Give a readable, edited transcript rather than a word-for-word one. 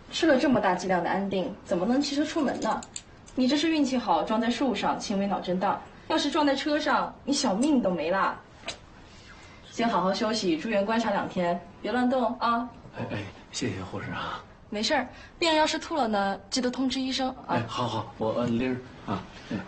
吃了这么大剂量的安定，怎么能骑车出门呢？你这是运气好，撞在树上，轻微脑震荡；要是撞在车上，你小命都没啦。先好好休息，住院观察2天，别乱动啊。 哎，谢谢护士啊。 没事儿，病人要是吐了呢，记得通知医生啊。 哎，好，我铃儿啊。